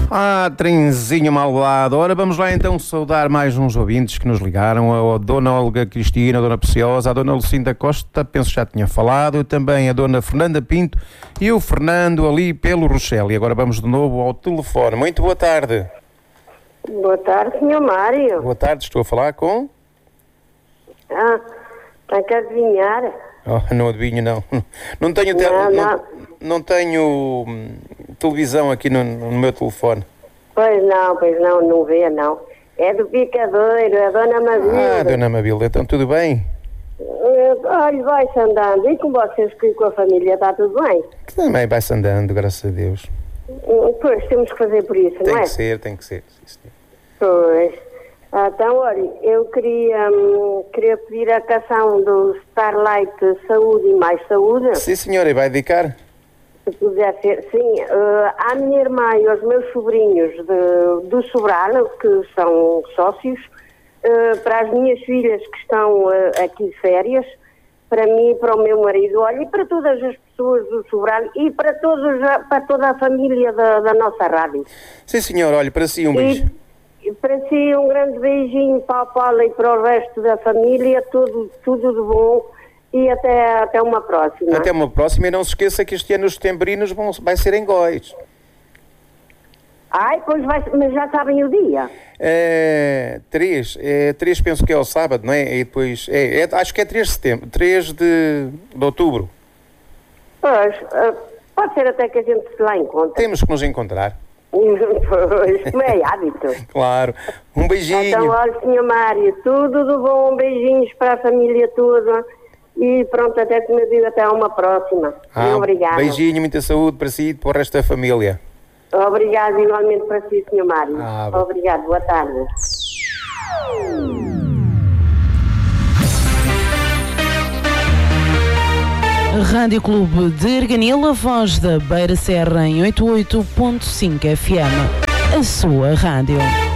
Ah, trenzinho malvado. Ora, vamos lá então saudar mais uns ouvintes que nos ligaram. A Dona Olga Cristina, a Dona Preciosa, a Dona Lucinda Costa, penso que já tinha falado, também a Dona Fernanda Pinto e o Fernando ali pelo Rochelle. E agora vamos de novo ao telefone. Muito boa tarde. Boa tarde, Sr. Mário. Boa tarde, estou a falar com... Tem que adivinhar. Oh, não adivinho, não. Não tenho, não tenho televisão aqui no meu telefone. Pois não vê, não. É do Picadeiro, a Dona Mabilda. Ah, Dona Mabilda, então tudo bem? Olha, vai-se andando. E com vocês, com a família, está tudo bem? Também vai-se andando, graças a Deus. Pois, temos que fazer por isso, não é? Tem que ser. Pois. Então, olha, eu queria pedir a canção do Starlight Saúde e Mais Saúde. Sim, senhora, e vai dedicar? Se puder ser, sim. À minha irmã e aos meus sobrinhos do Sobral, que são sócios, para as minhas filhas que estão aqui de férias, para mim e para o meu marido, olha, e para todas as pessoas do Sobral e para toda a família da nossa rádio. Sim, senhora, olha, para si um beijo. E para si um grande beijinho para a Paula e para o resto da família, tudo de bom e até uma próxima. Até uma próxima e não se esqueça que este ano os setembrinos vai ser em Góis. Pois mas já sabem o dia? 3 penso que é o sábado, não é? E depois, acho que é 3 de setembro, 3 de outubro. Pois, pode ser até que a gente se lá encontre. Temos que nos encontrar. Pois, como é hábito. Claro. Um beijinho. Então, olha, Sr. Mário, tudo de bom, beijinhos para a família toda e pronto, até que me digo, até uma próxima. Obrigada. Beijinho, muita saúde para si e para o resto da família. Obrigado igualmente para si, Sr. Mário. Obrigado, boa tarde. Rádio Clube de Arganil, a voz da Beira Serra em 88.5 FM. A sua rádio.